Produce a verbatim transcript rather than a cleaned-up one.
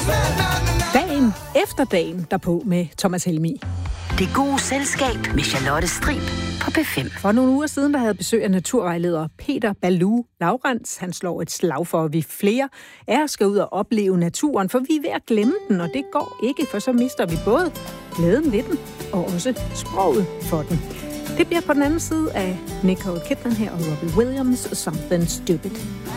Dagen efter dagen derpå med Thomas Helmig. Det gode selskab med Charlotte Strib på P fem. For nogle uger siden, der havde besøg af naturvejleder Peter Balou Laurents. Han slår et slag for, at vi flere af os skal ud og opleve naturen, for vi er ved at glemme den, og det går ikke, for så mister vi både glæden ved den og også sproget for den. Det bliver på den anden side af Nicole Kidman her og Robbie Williams, Something Stupid.